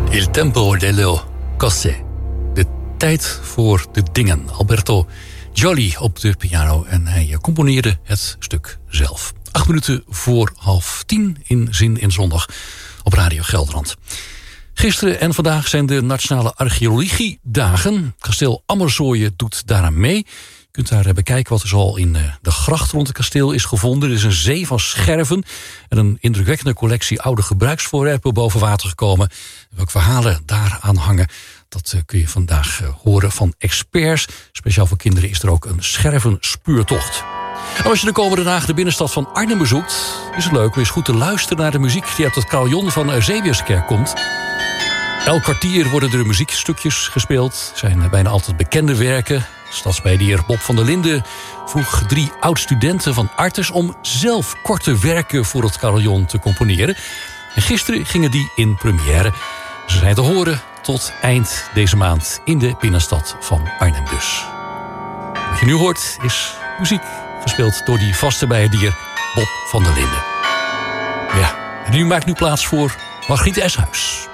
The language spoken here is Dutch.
Il tempo delle cose. De tijd voor de dingen. Alberto Jolly op de piano en hij componeerde het stuk zelf. 8 minuten voor 9:30 in Zin in Zondag op Radio Gelderland. Gisteren en vandaag zijn de Nationale Archeologiedagen. Kasteel Ammerzooien doet daaraan mee. Je kunt daar bekijken wat er zoal in de gracht rond het kasteel is gevonden. Er is een zee van scherven en een indrukwekkende collectie oude gebruiksvoorwerpen boven water gekomen. Welke verhalen daaraan hangen, dat kun je vandaag horen van experts. Speciaal voor kinderen is er ook een schervenspuurtocht. En als je de komende dagen de binnenstad van Arnhem bezoekt, is het leuk om eens goed te luisteren naar de muziek die uit het carillon van Eusebiuskerk komt. Elk kwartier worden er muziekstukjes gespeeld. Het zijn bijna altijd bekende werken. Stadsbijdier Bob van der Linden vroeg 3 oud-studenten van Artes om zelf korte werken voor het carillon te componeren. En gisteren gingen die in première. Ze zijn te horen tot eind deze maand in de binnenstad van Arnhem dus. Wat je nu hoort is muziek gespeeld door die vaste bijendier Bob van der Linden. Ja, en u maakt nu plaats voor Margriet Eshuis.